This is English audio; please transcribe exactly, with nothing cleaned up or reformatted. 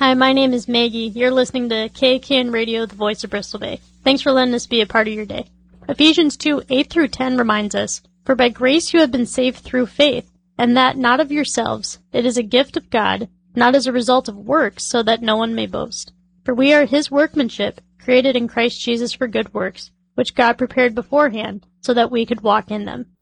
Hi, my name is Maggie. You're listening to K A K N Radio, the voice of Bristol Bay. Thanks for letting us be a part of your day. Ephesians two, eight through ten reminds us, "For by grace you have been saved through faith, and that not of yourselves. It is a gift of God, not as a result of works, so that no one may boast. For we are his workmanship, created in Christ Jesus for good works, which God prepared beforehand, so that we could walk in them."